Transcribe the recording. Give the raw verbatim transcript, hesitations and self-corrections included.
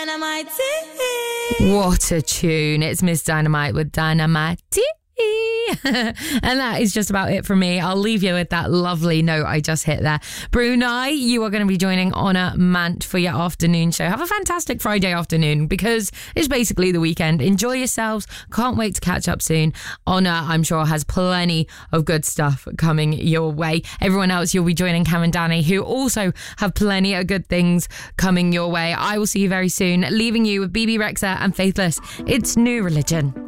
Dynamite. What a tune. It's Miss Dynamite with Dynamite. And that is just about it from me. I'll leave you with that lovely note I just hit there. Brunei, you are going to be joining Honor Mant for your afternoon show. Have a fantastic Friday afternoon because it's basically the weekend. Enjoy yourselves. Can't wait to catch up soon. Honor, I'm sure, has plenty of good stuff coming your way. Everyone else, you'll be joining Cam and Danny, who also have plenty of good things coming your way. I will see you very soon. Leaving you with B B Rexha and Faithless. It's New Religion.